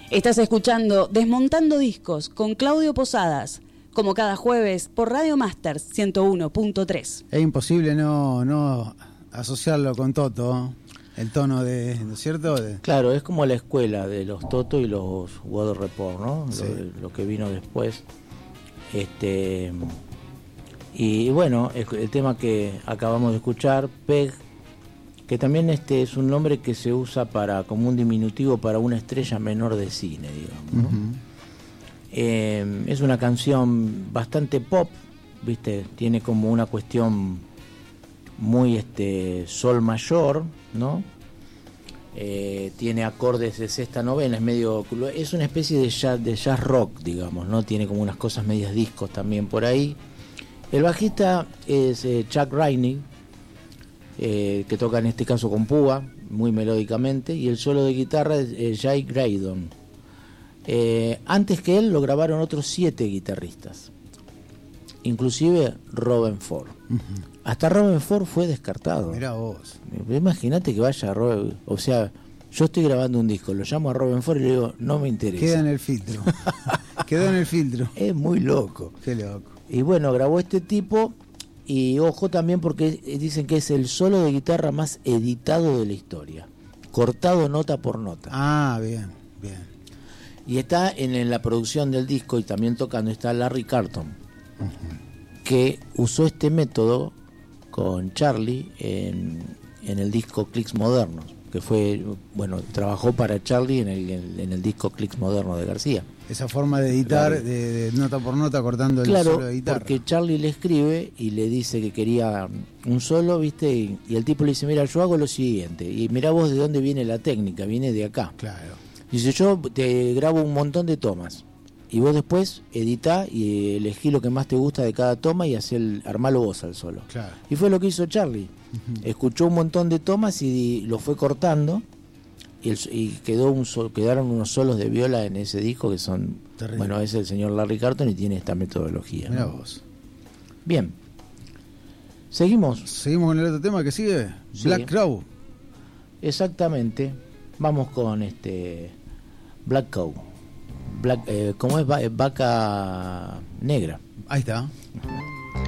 Estás escuchando Desmontando Discos con Claudio Posadas, como cada jueves por Radio Masters 101.3. Es imposible no asociarlo con Toto, el tono ¿no es cierto? Claro, es como la escuela de los Toto y los Weather Report, ¿no? Sí. Lo que vino después. Y bueno, el tema que acabamos de escuchar, Peg, que también es un nombre que se usa como un diminutivo para una estrella menor de cine, digamos, ¿no? Uh-huh. Es una canción bastante pop, ¿viste? Tiene como una cuestión muy sol mayor, ¿no? Tiene acordes de sexta novena, es una especie de jazz rock, digamos, ¿no? Tiene como unas cosas medias discos también por ahí. El bajista es Chuck Rainey, que toca en este caso con púa, muy melódicamente, y el solo de guitarra es Jay Graydon. Antes que él lo grabaron otros 7 guitarristas, inclusive Robben Ford. Uh-huh. Hasta Robben Ford fue descartado. Mirá vos. Imagínate que vaya a Robben, o sea, yo estoy grabando un disco, lo llamo a Robben Ford y le digo, no me interesa. Queda en el filtro. Quedó en el filtro. Es muy loco. Qué loco. Y bueno, grabó este tipo. Y ojo también porque dicen que es el solo de guitarra más editado de la historia, cortado nota por nota. Ah, bien. Y está en la producción del disco y también tocando está Larry Carlton, uh-huh, que usó este método con Charlie en el disco Clicks Modernos, que trabajó para Charlie en el disco Clicks Modernos de García. Esa forma de editar, claro, de nota por nota, cortando el solo de guitarra. Porque Charlie le escribe y le dice que quería un solo, ¿viste? Y el tipo le dice, mira, yo hago lo siguiente. Y mirá vos de dónde viene la técnica, viene de acá. Claro. Dice, yo te grabo un montón de tomas. Y vos después editá y elegí lo que más te gusta de cada toma y armalo vos al solo. Claro. Y fue lo que hizo Charlie. Uh-huh. Escuchó un montón de tomas y lo fue cortando. Y quedaron unos solos de viola en ese disco que son terrible. Bueno, es el señor Larry Carlton y tiene esta metodología. Mirá, ¿no? vos. Bien. ¿Seguimos con el otro tema que sigue? Sí. Black Crow. Exactamente. Vamos con Black Cow. ¿Cómo es? Vaca negra. Ahí está.